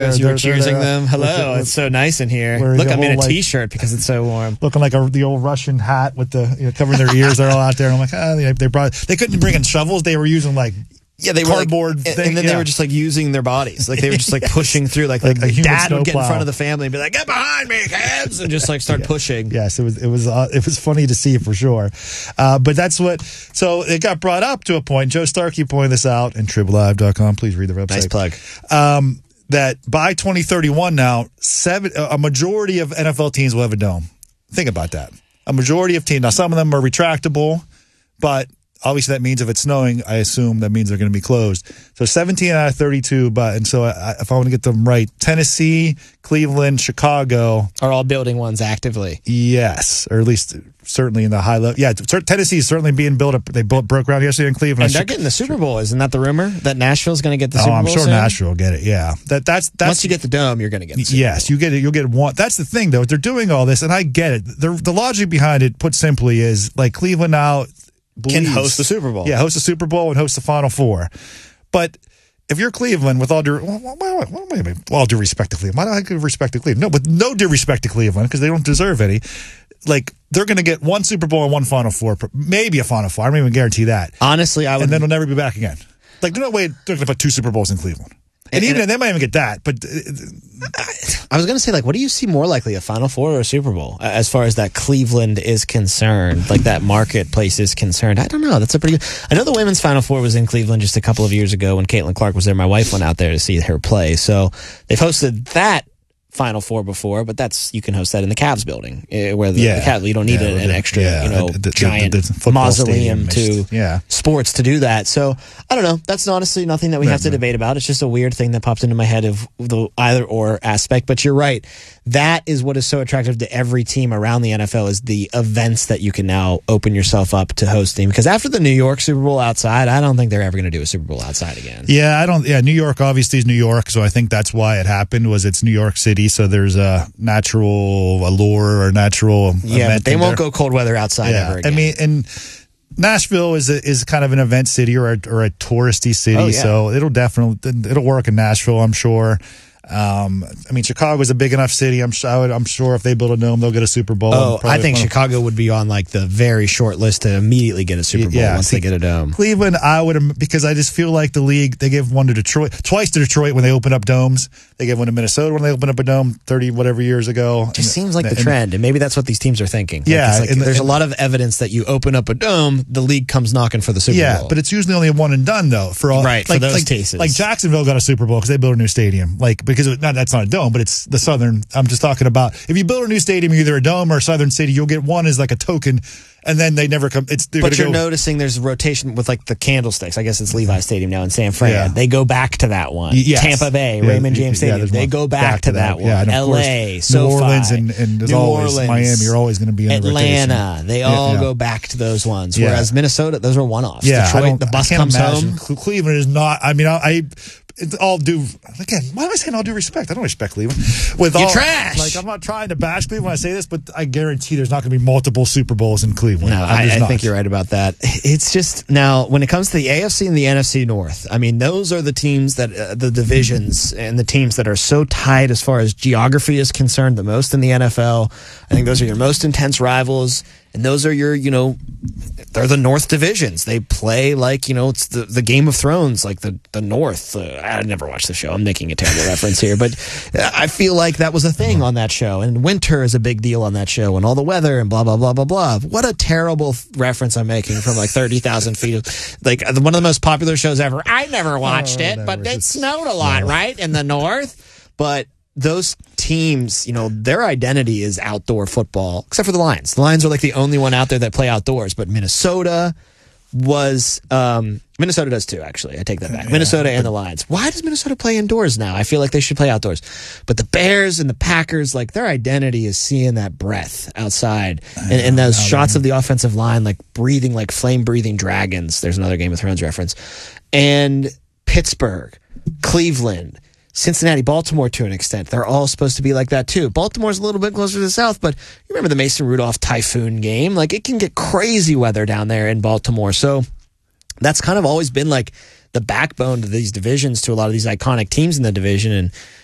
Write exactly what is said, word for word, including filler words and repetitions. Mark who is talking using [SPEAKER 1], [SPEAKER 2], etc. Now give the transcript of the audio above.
[SPEAKER 1] As you were cheersing
[SPEAKER 2] uh,
[SPEAKER 1] them. Hello,
[SPEAKER 2] with, with,
[SPEAKER 1] it's so nice in here.
[SPEAKER 2] Wearing
[SPEAKER 1] Look,
[SPEAKER 2] the
[SPEAKER 1] I'm in a
[SPEAKER 2] whole, like,
[SPEAKER 1] t-shirt because it's so warm.
[SPEAKER 2] Looking like a, the old Russian hat with the you know, covering their ears. They're all out there. And I'm like, ah, they, they brought. They couldn't bring in shovels. They were using like
[SPEAKER 1] yeah, they were
[SPEAKER 2] cardboard
[SPEAKER 1] like,
[SPEAKER 2] thing,
[SPEAKER 1] and then
[SPEAKER 2] yeah.
[SPEAKER 1] they were just like using their bodies, like they were just like
[SPEAKER 2] yes.
[SPEAKER 1] pushing through, like,
[SPEAKER 2] like
[SPEAKER 1] like
[SPEAKER 2] a
[SPEAKER 1] dad would get in
[SPEAKER 2] snowplow.
[SPEAKER 1] front of the family and be like, "Get behind me, kids!" and just like start
[SPEAKER 2] yeah.
[SPEAKER 1] pushing.
[SPEAKER 2] Yes, it was it was uh, it was funny to see for sure. Uh, but that's what. So it got brought up to a point. Joe Starkey pointed this out in Trib Live dot com. Please read the website.
[SPEAKER 1] Nice plug.
[SPEAKER 2] Um, that by twenty thirty-one now, seven a majority of N F L teams will have a dome. Think about that. A majority of teams. Now, some of them are retractable, but obviously that means if it's snowing, I assume that means they're going to be closed. So seventeen out of thirty-two, but and so I, if I want to get them right, Tennessee, Cleveland, Chicago
[SPEAKER 1] are all building ones actively.
[SPEAKER 2] Yes, or at least certainly in the high level. Yeah, Tennessee is certainly being built up. They built, broke ground yesterday in Cleveland.
[SPEAKER 1] And they're getting the Super Bowl. Isn't that the rumor? That Nashville's going to get the Super Bowl?
[SPEAKER 2] Oh, I'm sure
[SPEAKER 1] soon?
[SPEAKER 2] Nashville will get it. Yeah, that that's that's.
[SPEAKER 1] Once you get the dome, you're going to get the Super
[SPEAKER 2] yes,
[SPEAKER 1] Bowl.
[SPEAKER 2] you get it. You'll get one. That's the thing, though. They're doing all this, and I get it. The the logic behind it, put simply, is like Cleveland now believes,
[SPEAKER 1] can host the Super Bowl.
[SPEAKER 2] Yeah, host the Super Bowl and host the Final Four. But if you're Cleveland, with all due, well, well, well, well, wait a minute, all due respect to Cleveland, why do I give respect to Cleveland? No, with no due respect to Cleveland, because they don't deserve any. Like, they're going to get one Super Bowl and one Final Four, maybe a Final Four. I don't even guarantee that.
[SPEAKER 1] Honestly, I would.
[SPEAKER 2] And then they'll never be back again. Like, there's no way they're going to put two Super Bowls in Cleveland. And, and even and, they might even get that, but
[SPEAKER 1] I was going to say, like, what do you see more likely, a Final Four or a Super Bowl, as far as that Cleveland is concerned, like that marketplace is concerned? I don't know. That's a pretty good. I know the women's Final Four was in Cleveland just a couple of years ago when Caitlin Clark was there. My wife went out there to see her play, so they've hosted that Final Four before, but that's you can host that in the Cavs building, uh, where the,
[SPEAKER 2] yeah.
[SPEAKER 1] the Cavs you don't need
[SPEAKER 2] yeah,
[SPEAKER 1] a, an
[SPEAKER 2] the,
[SPEAKER 1] extra,
[SPEAKER 2] yeah,
[SPEAKER 1] you know,
[SPEAKER 2] the, the,
[SPEAKER 1] giant
[SPEAKER 2] the, the
[SPEAKER 1] mausoleum to
[SPEAKER 2] yeah.
[SPEAKER 1] sports to do that. So I don't know. That's honestly nothing that we
[SPEAKER 2] right,
[SPEAKER 1] have to
[SPEAKER 2] right.
[SPEAKER 1] debate about. It's just a weird thing that popped into my head of the either or aspect. But you're right. That is what is so attractive to every team around the N F L is the events that you can now open yourself up to hosting. Because after the New York Super Bowl outside, I don't think they're ever going to do a Super Bowl outside again.
[SPEAKER 2] Yeah, I don't. Yeah, New York obviously is New York, so I think that's why it happened. Was it's New York City, so there's a natural allure or natural.
[SPEAKER 1] Yeah,
[SPEAKER 2] event
[SPEAKER 1] but they won't
[SPEAKER 2] there.
[SPEAKER 1] go cold weather outside
[SPEAKER 2] yeah.
[SPEAKER 1] ever again.
[SPEAKER 2] I mean, and Nashville is a, is kind of an event city or a, or a touristy city,
[SPEAKER 1] Oh, yeah.
[SPEAKER 2] so it'll definitely it'll work in Nashville, I'm sure. Um, I mean, Chicago is a big enough city. I'm sure. I would, I'm sure if they build a dome, they'll get a Super Bowl.
[SPEAKER 1] Oh, I think
[SPEAKER 2] one of,
[SPEAKER 1] Chicago would be on like the very short list to immediately get a Super Bowl
[SPEAKER 2] yeah,
[SPEAKER 1] once
[SPEAKER 2] see,
[SPEAKER 1] they get a dome.
[SPEAKER 2] Cleveland, I would because I just feel like the league they gave one to Detroit, twice to Detroit when they opened up domes. They gave one to Minnesota when they opened up a dome thirty whatever years ago.
[SPEAKER 1] It just seems like
[SPEAKER 2] and,
[SPEAKER 1] the trend, and maybe that's what these teams are thinking. Like,
[SPEAKER 2] Yeah,
[SPEAKER 1] it's like
[SPEAKER 2] and,
[SPEAKER 1] there's
[SPEAKER 2] and,
[SPEAKER 1] a lot of evidence that you open up a dome, the league comes knocking for the Super
[SPEAKER 2] yeah,
[SPEAKER 1] Bowl.
[SPEAKER 2] but it's usually only a one and done though. For all
[SPEAKER 1] right
[SPEAKER 2] like,
[SPEAKER 1] for those
[SPEAKER 2] like,
[SPEAKER 1] cases,
[SPEAKER 2] like Jacksonville got a Super Bowl because they built a new stadium. Like because it, not, that's not a dome, but it's the Southern. I'm just talking about if you build a new stadium, you're either a dome or a Southern city. You'll get one as like a token, and then they never come. It's
[SPEAKER 1] but you're
[SPEAKER 2] go,
[SPEAKER 1] noticing there's rotation with like the candlesticks. I guess it's Levi Stadium now in San Fran.
[SPEAKER 2] Yeah.
[SPEAKER 1] They go back to that one.
[SPEAKER 2] Yes.
[SPEAKER 1] Tampa Bay,
[SPEAKER 2] Yeah,
[SPEAKER 1] Raymond James
[SPEAKER 2] yeah,
[SPEAKER 1] Stadium.
[SPEAKER 2] there's
[SPEAKER 1] they
[SPEAKER 2] one.
[SPEAKER 1] go back,
[SPEAKER 2] Back
[SPEAKER 1] to
[SPEAKER 2] to
[SPEAKER 1] that,
[SPEAKER 2] that. Yeah,
[SPEAKER 1] one.
[SPEAKER 2] and of
[SPEAKER 1] L A,
[SPEAKER 2] course,
[SPEAKER 1] SoFi,
[SPEAKER 2] New Orleans, and, and as
[SPEAKER 1] New
[SPEAKER 2] always,
[SPEAKER 1] Orleans,
[SPEAKER 2] Miami are always going to be in the
[SPEAKER 1] Atlanta.
[SPEAKER 2] rotation.
[SPEAKER 1] They
[SPEAKER 2] Yeah,
[SPEAKER 1] all
[SPEAKER 2] yeah.
[SPEAKER 1] go back to those ones.
[SPEAKER 2] Yeah.
[SPEAKER 1] Whereas Minnesota, those are one-offs.
[SPEAKER 2] Yeah, I
[SPEAKER 1] Detroit,
[SPEAKER 2] don't-
[SPEAKER 1] the bus
[SPEAKER 2] I can't
[SPEAKER 1] comes
[SPEAKER 2] imagine.
[SPEAKER 1] home.
[SPEAKER 2] Cle- Cleveland is not. I mean, I. I it's all due again. Why am I saying all due respect? I don't respect Cleveland. With
[SPEAKER 1] You're
[SPEAKER 2] all,
[SPEAKER 1] trash.
[SPEAKER 2] Like I'm not trying to bash Cleveland when I say this, but I guarantee there's not going to be multiple Super Bowls in Cleveland.
[SPEAKER 1] No, I, I think you're right about that. It's just now when it comes to the A F C and the N F C North. I mean, those are the teams that uh, the divisions and the teams that are so tight as far as geography is concerned. The most in the N F L. I think those are your most intense rivals. And those are your, you know, they're the North divisions. They play like, you know, it's the, the Game of Thrones, like the, the North. Uh, I never watched the show. I'm making a terrible reference here. But I feel like that was a thing on that show. And winter is a big deal on that show and all the weather and blah, blah, blah, blah, blah. What a terrible reference I'm making from like thirty thousand feet. Like one of the most popular shows ever. I never watched
[SPEAKER 2] Oh,
[SPEAKER 1] it,
[SPEAKER 2] never.
[SPEAKER 1] but it
[SPEAKER 2] It's-
[SPEAKER 1] snowed a lot,
[SPEAKER 2] no.
[SPEAKER 1] right? In the North. But those teams, you know, their identity is outdoor football, except for the Lions. The Lions are like the only one out there that play outdoors. But Minnesota was, um, Minnesota does too, actually. I take that back.
[SPEAKER 2] Yeah,
[SPEAKER 1] Minnesota and the Lions. Why does Minnesota play indoors now? I feel like they should play outdoors. But the Bears and the Packers, like their identity is seeing that breath outside. And, and those shots of the offensive line, like breathing, like flame breathing dragons. There's another Game of Thrones reference. And Pittsburgh, Cleveland, Cincinnati, Baltimore to an extent. They're all supposed to be like that too. Baltimore's a little bit closer to the south, but you remember the Mason Rudolph typhoon game? Like it can get crazy weather down there in Baltimore. So that's kind of always been like the backbone to these divisions, to a lot of these iconic teams in the division. And